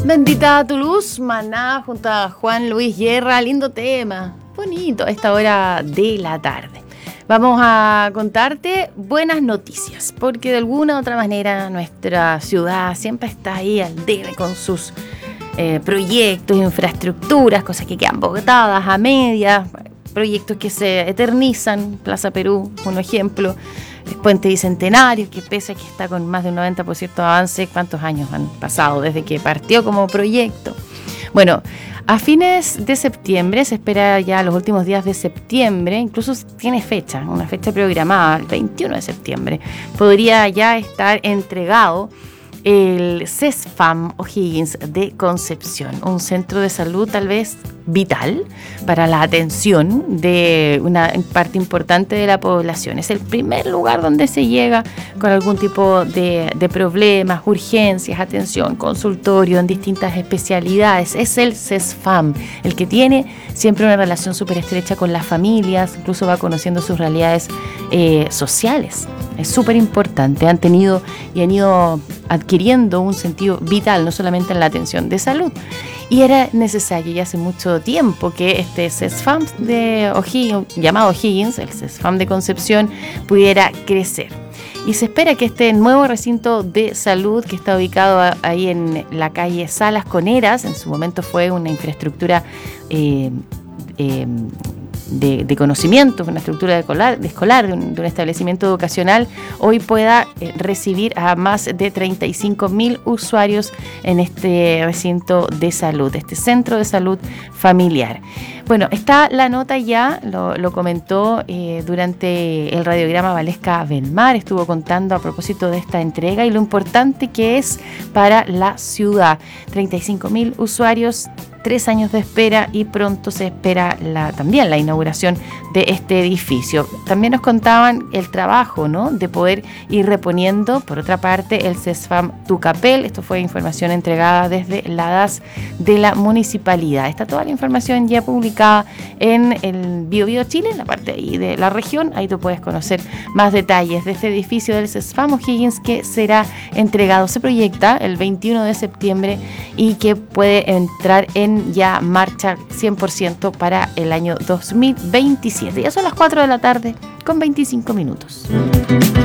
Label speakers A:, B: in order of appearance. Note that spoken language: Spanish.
A: Bendita tu luz, Maná, junto a Juan Luis Guerra, lindo tema, bonito a esta hora de la tarde. Vamos a contarte buenas noticias, porque de alguna u otra manera nuestra ciudad siempre está ahí al debe con sus proyectos, infraestructuras, cosas que quedan botadas a medias, proyectos que se eternizan. Plaza Perú, un ejemplo. El Puente Bicentenario, que pese a que está con más de un 90% de avance, ¿cuántos años han pasado desde que partió como proyecto? Bueno, a fines de septiembre, se espera ya los últimos días de septiembre, incluso tiene fecha, una fecha programada, el 21 de septiembre, podría ya estar entregado el CESFAM O'Higgins de Concepción, un centro de salud tal vez vital para la atención de una parte importante de la población. Es el primer lugar donde se llega con algún tipo de problemas, urgencias, atención, consultorio en distintas especialidades. Es el CESFAM, el que tiene siempre una relación súper estrecha con las familias, incluso va conociendo sus realidades sociales. Es súper importante, han tenido y han ido adquiriendo un sentido vital, no solamente en la atención de salud. Y era necesario ya hace mucho tiempo que este CESFAM de O'Higgins, llamado O'Higgins, el CESFAM de Concepción, pudiera crecer. Y se espera que este nuevo recinto de salud, que está ubicado ahí en la calle Salas Coneras, en su momento fue una infraestructura de conocimiento, una estructura escolar de un establecimiento educacional, hoy pueda recibir a más de 35.000 usuarios en este recinto de salud, este centro de salud familiar. Bueno, está la nota ya, lo comentó durante el radiograma Valesca Benmar, estuvo contando a propósito de esta entrega y lo importante que es para la ciudad. 35.000 usuarios, 3 años de espera y pronto se espera también la inauguración de este edificio. También nos contaban el trabajo, ¿no?, de poder ir reponiendo, por otra parte, el CESFAM Tucapel. Esto fue información entregada desde la DAS de la municipalidad. Está toda la información ya publicada en el Biobío Chile, en la parte ahí de la región. Ahí tú puedes conocer más detalles de este edificio del CESFAM O'Higgins que será entregado, se proyecta el 21 de septiembre y que puede entrar en ya marcha 100% para el año 2027. Ya son las 4 de la tarde con 25 minutos.